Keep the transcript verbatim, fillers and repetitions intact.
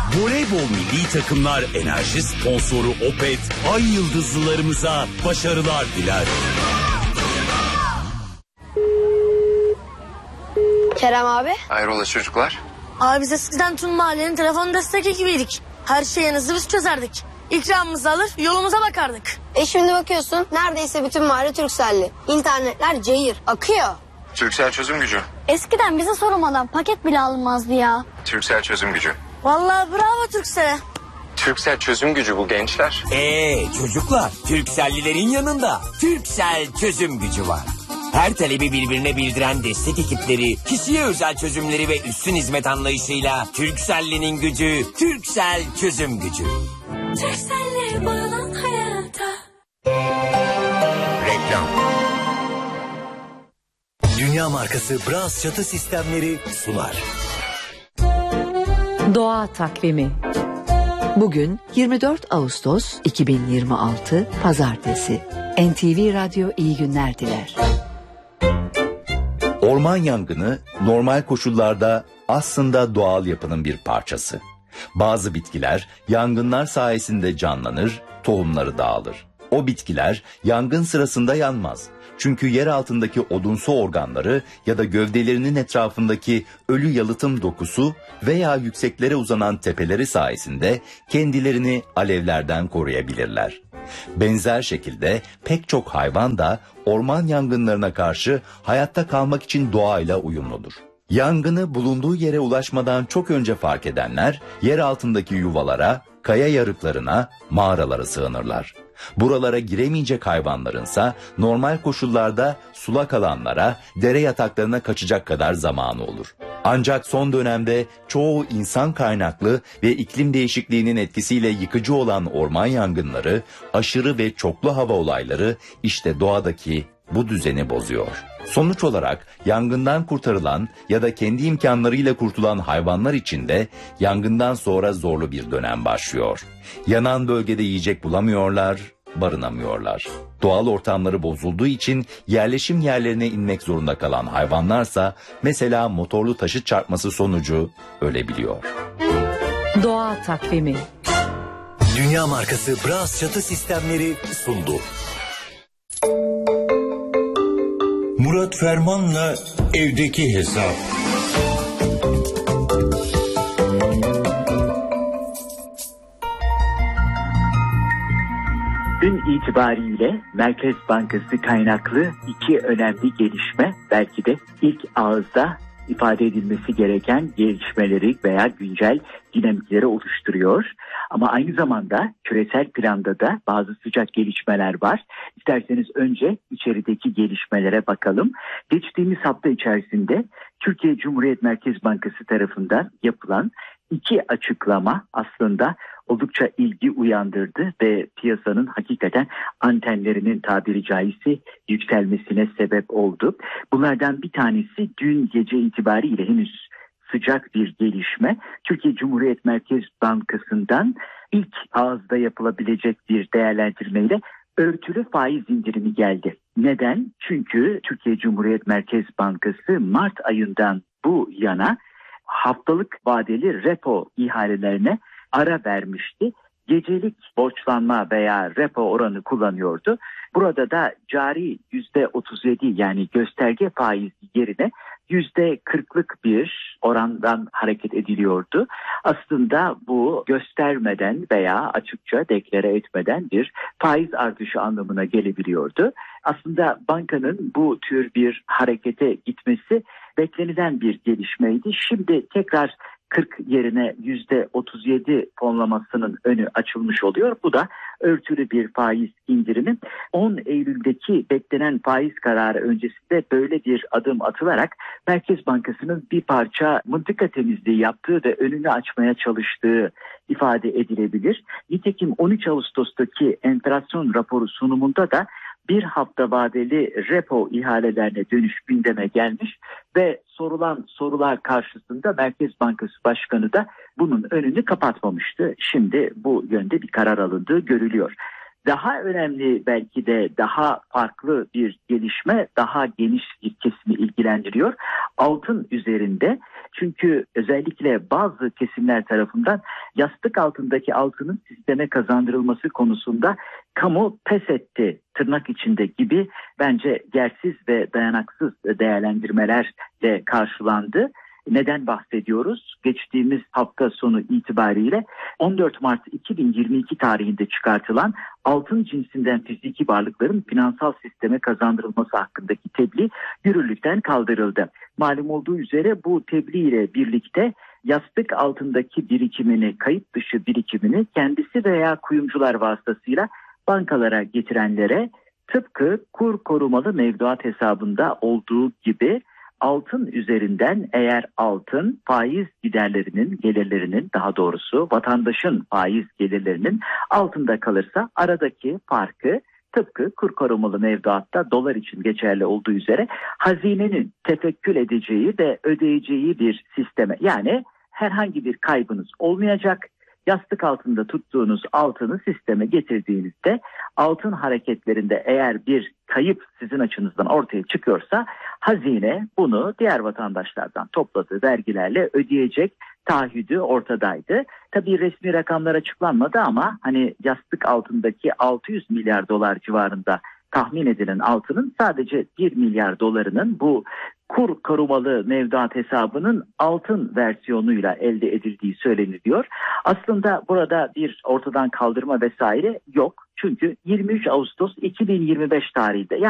Voleybol milli takımlar enerji sponsoru Opet, ay yıldızlılarımıza başarılar diler. Kerem abi. Hayrola çocuklar? Abi biz eskiden tüm mahallenin telefon destek ekibiydik. Her şeyinizi biz çözerdik. İkramımızı alır yolumuza bakardık. E şimdi bakıyorsun neredeyse bütün mahalle Turkcell'li. İnternetler cayır akıyor. Turkcell çözüm gücü. Eskiden bize sorulmadan paket bile alınmazdı ya. Turkcell çözüm gücü. Vallahi bravo Turkcell'e. Turkcell çözüm gücü bu gençler. Eee çocuklar, Turkcell'lilerin yanında Turkcell çözüm gücü var. Her talebi birbirine bildiren destek ekipleri, kişiye özel çözümleri ve üstün hizmet anlayışıyla Turkcell'linin gücü, Turkcell çözüm gücü. Turkcell'le bağlan hayata. Reklam. Dünya markası Bras çatı sistemleri sunar. Doğa takvimi. Bugün yirmi dört Ağustos iki bin yirmi altı Pazartesi. N T V Radyo iyi günler diler. Orman yangını normal koşullarda aslında doğal yapının bir parçası. Bazı bitkiler yangınlar sayesinde canlanır, tohumları dağılır. O bitkiler yangın sırasında yanmaz. Çünkü yer altındaki odunsu organları ya da gövdelerinin etrafındaki ölü yalıtım dokusu veya yükseklere uzanan tepeleri sayesinde kendilerini alevlerden koruyabilirler. Benzer şekilde pek çok hayvan da orman yangınlarına karşı hayatta kalmak için doğayla uyumludur. Yangını bulunduğu yere ulaşmadan çok önce fark edenler yer altındaki yuvalara, kaya yarıklarına, mağaralara sığınırlar. Buralara giremeyecek hayvanlarınsa normal koşullarda sulak alanlara, dere yataklarına kaçacak kadar zamanı olur. Ancak son dönemde çoğu insan kaynaklı ve iklim değişikliğinin etkisiyle yıkıcı olan orman yangınları, aşırı ve çoklu hava olayları işte doğadaki bu düzeni bozuyor. Sonuç olarak yangından kurtarılan ya da kendi imkanlarıyla kurtulan hayvanlar için de yangından sonra zorlu bir dönem başlıyor. Yanan bölgede yiyecek bulamıyorlar, barınamıyorlar. Doğal ortamları bozulduğu için yerleşim yerlerine inmek zorunda kalan hayvanlarsa mesela motorlu taşıt çarpması sonucu ölebiliyor. Doğa takvimi. Dünya markası Bras çatı sistemleri sundu. Murat Ferman'la evdeki hesap. Dün itibariyle Merkez Bankası kaynaklı iki önemli gelişme, belki de ilk ağızda ifade edilmesi gereken gelişmeleri veya güncel dinamikleri oluşturuyor. Ama aynı zamanda küresel planda da bazı sıcak gelişmeler var. İsterseniz önce içerideki gelişmelere bakalım. Geçtiğimiz hafta içerisinde Türkiye Cumhuriyet Merkez Bankası tarafından yapılan iki açıklama aslında oldukça ilgi uyandırdı ve piyasanın hakikaten antenlerinin tabiri caizse yükselmesine sebep oldu. Bunlardan bir tanesi dün gece itibariyle henüz sıcak bir gelişme. Türkiye Cumhuriyet Merkez Bankası'ndan ilk ağızda yapılabilecek bir değerlendirmeyle örtülü faiz indirimi geldi. Neden? Çünkü Türkiye Cumhuriyet Merkez Bankası Mart ayından bu yana haftalık vadeli repo ihalelerine ara vermişti. Gecelik borçlanma veya repo oranı kullanıyordu. Burada da cari yüzde otuz yedi yani gösterge faiz yerine yüzde kırklık bir orandan hareket ediliyordu. Aslında bu göstermeden veya açıkça deklare etmeden bir faiz artışı anlamına gelebiliyordu. Aslında bankanın bu tür bir harekete gitmesi beklenilen bir gelişmeydi. Şimdi tekrar kırk yerine yüzde otuz yedi fonlamasının önü açılmış oluyor. Bu da örtülü bir faiz indirimi. on Eylül'deki beklenen faiz kararı öncesinde böyle bir adım atılarak Merkez Bankası'nın bir parça mıntıka temizliği yaptığı ve önünü açmaya çalıştığı ifade edilebilir. Nitekim on üç Ağustos'taki enflasyon raporu sunumunda da bir hafta vadeli repo ihalelerine dönüş gündeme gelmiş ve sorulan sorular karşısında Merkez Bankası Başkanı da bunun önünü kapatmamıştı. Şimdi bu yönde bir karar alındığı görülüyor. Daha önemli, belki de daha farklı bir gelişme daha geniş bir kesimi ilgilendiriyor. Altın üzerinde, çünkü özellikle bazı kesimler tarafından yastık altındaki altının sisteme kazandırılması konusunda kamu pes etti tırnak içinde gibi bence yersiz ve dayanaksız değerlendirmelerle karşılandı. Neden bahsediyoruz? Geçtiğimiz hafta sonu itibariyle on dört Mart iki bin yirmi iki tarihinde çıkartılan altın cinsinden fiziki varlıkların finansal sisteme kazandırılması hakkındaki tebliğ yürürlükten kaldırıldı. Malum olduğu üzere bu tebliğ ile birlikte yastık altındaki birikimini, kayıt dışı birikimini kendisi veya kuyumcular vasıtasıyla bankalara getirenlere tıpkı kur korumalı mevduat hesabında olduğu gibi altın üzerinden, eğer altın faiz giderlerinin, gelirlerinin, daha doğrusu vatandaşın faiz gelirlerinin altında kalırsa aradaki farkı tıpkı kur korumalı mevduatta dolar için geçerli olduğu üzere hazinenin tefekkül edeceği ve ödeyeceği bir sisteme, yani herhangi bir kaybınız olmayacak. Yastık altında tuttuğunuz altını sisteme getirdiğinizde altın hareketlerinde eğer bir kayıp sizin açınızdan ortaya çıkıyorsa hazine bunu diğer vatandaşlardan topladığı vergilerle ödeyecek taahhüdü ortadaydı. Tabii resmi rakamlar açıklanmadı ama hani yastık altındaki altı yüz milyar dolar civarında tahmin edilen altının sadece bir milyar dolarının bu kur korumalı mevduat hesabının altın versiyonuyla elde edildiği söyleniliyor. Aslında burada bir ortadan kaldırma vesaire yok. Çünkü yirmi üç Ağustos iki bin yirmi beş tarihinde, yani